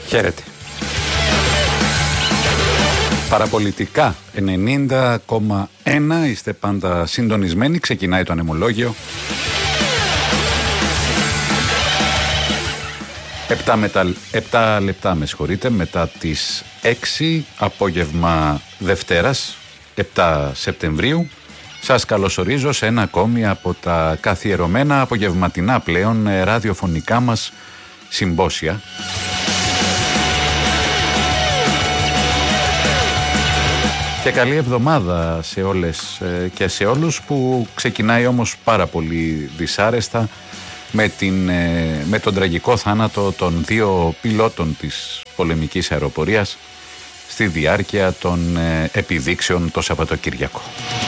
Χαίρετε. Παραπολιτικά 90,1 είστε πάντα συντονισμένοι. Ξεκινάει το ανεμολόγιο. 7 λεπτά μετά τις 6 απόγευμα Δευτέρας 7 Σεπτεμβρίου. Σας καλωσορίζω σε ένα ακόμη από τα καθιερωμένα απογευματινά πλέον ραδιοφωνικά μας συμπόσια. Και καλή εβδομάδα σε όλες και σε όλους, που ξεκινάει όμως πάρα πολύ δυσάρεστα με τον τραγικό θάνατο των 2 πιλότων της πολεμικής αεροπορίας στη διάρκεια των επιδείξεων το Σαββατοκύριακο.